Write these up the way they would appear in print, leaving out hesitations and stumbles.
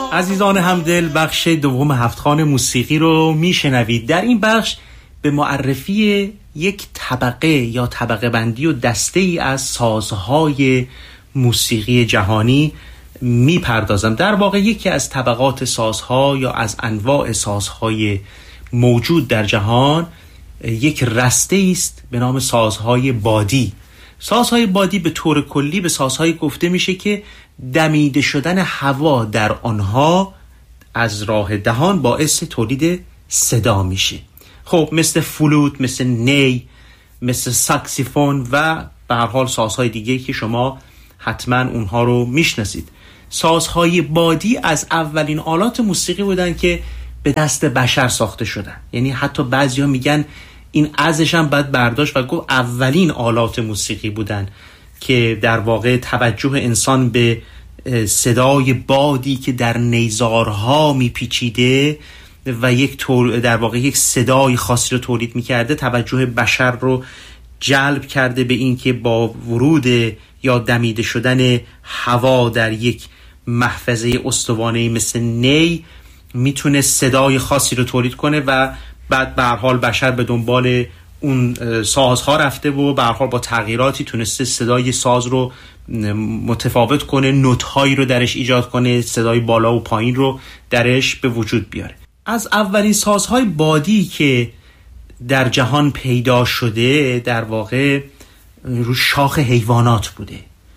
عزیزان همدل، بخش دوم هفتخوان موسیقی رو میشنوید. در این بخش به معرفی یک طبقه یا طبقه بندی و دسته ای از سازهای موسیقی جهانی میپردازم. در واقع یکی از طبقات سازها یا از انواع سازهای موجود در جهان یک رسته است به نام سازهای بادی. سازهای بادی به طور کلی به سازهای گفته میشه که دمیده شدن هوا در آنها از راه دهان باعث تولید صدا میشه. خب مثل فلوت، مثل نی، مثل ساکسیفون و به هر حال سازهای دیگه که شما حتما اونها رو میشناسید. سازهای بادی از اولین آلات موسیقی بودن که به دست بشر ساخته شدن. یعنی حتی بعضیا میگن این ازش هم باید برداشت و گفت اولین آلات موسیقی بودن که در واقع توجه انسان به صدای بادی که در نیزارها میپیچیده و در واقع یک صدای خاصی رو تولید میکرده، توجه بشر رو جلب کرده به این که با ورود یا دمیده شدن هوا در یک محفظه استوانه‌ای مثل نی میتونه صدای خاصی رو تولید کنه و بعد به هر حال بشر به دنبال اون سازها رفته و به هر حال با تغییراتی تونسته صدای ساز رو متفاوت کنه، نوت‌هایی رو درش ایجاد کنه، صدای بالا و پایین رو درش به وجود بیاره. از اولین سازهای بادی که در جهان پیدا شده در واقع رو شاخ حیوانات بوده.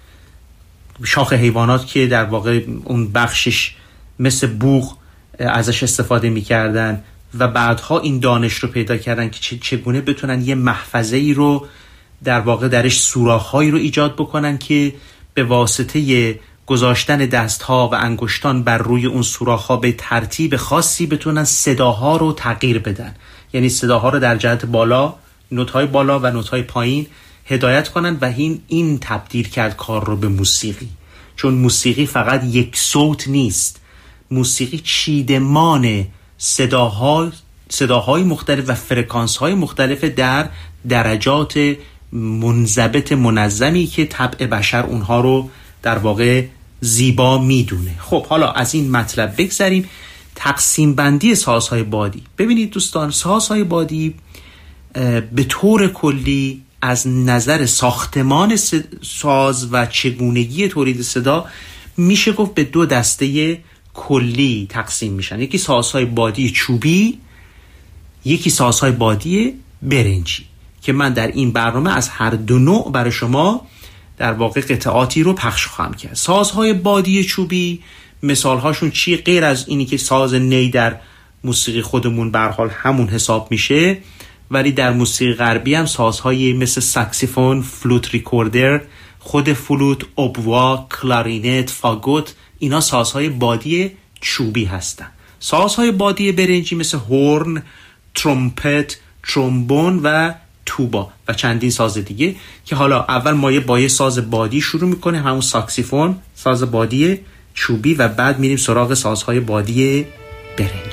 شاخ حیوانات که در واقع اون بخشش مثل بوق ازش استفاده می‌کردن و بعدها این دانش رو پیدا کردن که چگونه بتونن یه محفظه‌ای رو در واقع درش سوراخ‌هایی رو ایجاد بکنن که به واسطه گذاشتن دست‌ها و انگشتان بر روی اون سوراخ‌ها به ترتیب خاصی بتونن صداها رو تغییر بدن. یعنی صداها رو در جهت بالا، نوت‌های بالا و نوت‌های پایین هدایت کنن و این تبدیل کرد کار رو به موسیقی. چون موسیقی فقط یک صوت نیست. موسیقی چیدمان صداهای مختلف و فرکانس‌های مختلف در درجات منضبط منظمی که طبع بشر اونها رو در واقع زیبا میدونه. خب حالا از این مطلب بگذریم. تقسیم بندی سازهای بادی. ببینید دوستان، سازهای بادی به طور کلی از نظر ساختمان ساز و چگونگی تولید صدا میشه گفت به دو دسته کلی تقسیم میشن. یکی سازهای بادی چوبی، یکی سازهای بادی برنجی که من در این برنامه از هر دو نوع برای شما در واقع قطعاتی رو پخش خواهم کرد. سازهای بادی چوبی مثالهاشون چیه غیر از اینی که ساز نی در موسیقی خودمون به هر حال همون حساب میشه، ولی در موسیقی غربی هم سازهای مثل ساکسیفون، فلوت ریکوردر، خود فلوت، اوبوا، کلارینت، فاگوت، اینا سازهای بادی چوبی هستن. سازهای بادی برنجی مثل هورن، ترومپت، ترومبون و توبا و چندین ساز دیگه که حالا اول ما با یه ساز بادی شروع میکنه، همون ساکسیفون، ساز بادی چوبی، و بعد میریم سراغ سازهای بادی برنجی.